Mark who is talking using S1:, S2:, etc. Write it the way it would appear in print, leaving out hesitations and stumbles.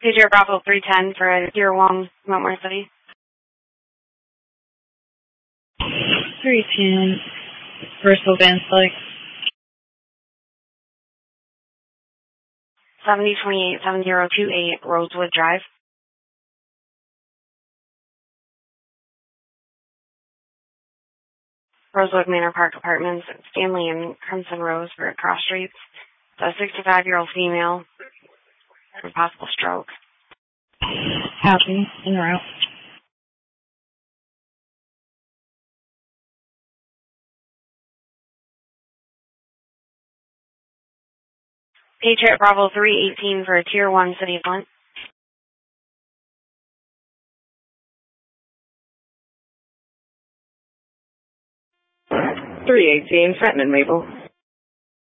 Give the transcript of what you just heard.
S1: Patriot Bravo 310 for a Tier 1, Montmore City.
S2: 310, Bristol Van Slyke.
S1: 7028-7028 Rosewood Drive. Rosewood Manor Park Apartments, Stanley and Crimson Rose for cross streets. A 65-year-old female with possible stroke.
S2: Copy, en route.
S1: Patriot Bravo 318 for a Tier 1 City of Flint.
S3: 318, Fenton and Maple.